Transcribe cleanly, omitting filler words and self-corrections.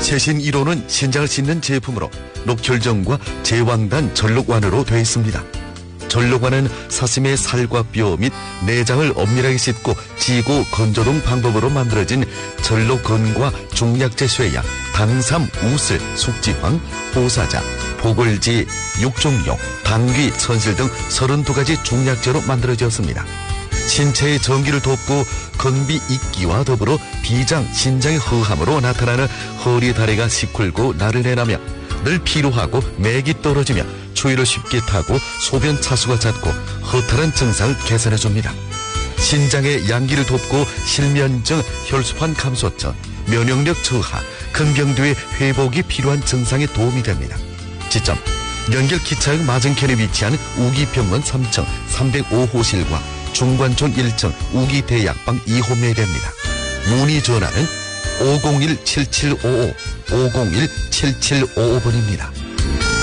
최신 1호는 신장을 씻는 제품으로 녹혈정과 제왕단 전록완으로 되어 있습니다. 전록완은 사슴의 살과 뼈 및 내장을 엄밀하게 씻고 지고 건조동 방법으로 만들어진 전록건과 중약제 쇠약, 당삼, 우슬, 숙지황, 보사자, 보글지, 육종용, 당귀, 천실 등 32가지 중약제로 만들어졌습니다. 신체의 전기를 돕고 건비 있기와 더불어 비장, 신장의 허함으로 나타나는 허리 다리가 시kur고 나를 내나며 늘 피로하고 맥이 떨어지며 추위를 쉽게 타고 소변 차수가 잦고 허탈한 증상을 개선해줍니다. 신장의 양기를 돕고 실면증, 혈소판 감소증, 면역력 저하, 근경도의 회복이 필요한 증상에 도움이 됩니다. 지점 연결 기차역 맞은편에 위치한 우기병원 3층 305호실과 중관촌 1층 우기대약방 2호매에 됩니다. 문의 전화는 501-7755, 501-7755번입니다.